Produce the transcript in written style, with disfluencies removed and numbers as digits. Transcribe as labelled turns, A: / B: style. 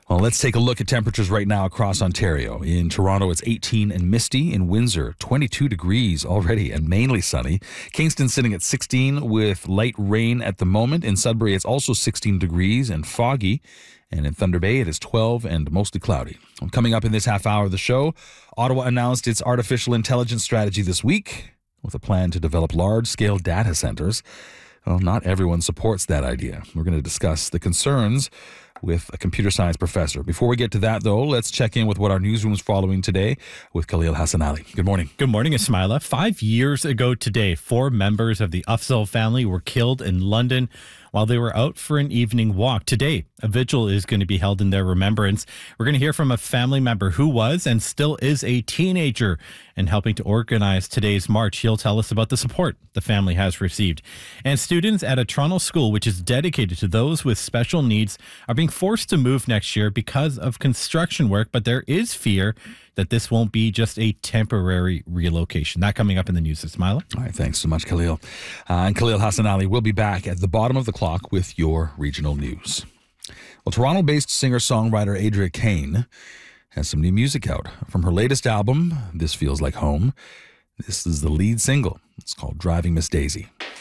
A: Well, let's take a look at temperatures right now across Ontario. In Toronto, it's 18 and misty. In Windsor, 22 degrees already and mainly sunny. Kingston sitting at 16 with light rain at the moment. In Sudbury, it's also 16 degrees and foggy. And in Thunder Bay, it is 12 and mostly cloudy. Coming up in this half hour of the show, Ottawa announced its artificial intelligence strategy this week with a plan to develop large-scale data centers. Well, not everyone supports that idea. We're going to discuss the concerns with a computer science professor. Before we get to that, though, let's check in with what our newsroom's following today with Khalil Hassanali. Good morning.
B: Good morning, Ismaila. 5 years ago today, 4 members of the Afzal family were killed in London while they were out for an evening walk. Today, a vigil is going to be held in their remembrance. We're going to hear from a family member who was and still is a teenager and helping to organize today's march. He'll tell us about the support the family has received. And students at a Toronto school, which is dedicated to those with special needs, are being forced to move next year because of construction work, but there is fear that this won't be just a temporary relocation. That coming up in the news, Ismaila.
A: All right, thanks so much, Khalil. And Khalil Hassanali will be back at the bottom of the clock with your regional news. Well, Toronto-based singer-songwriter Adria Kane has some new music out. From her latest album, This Feels Like Home, this is the lead single. It's called Driving Miss Daisy.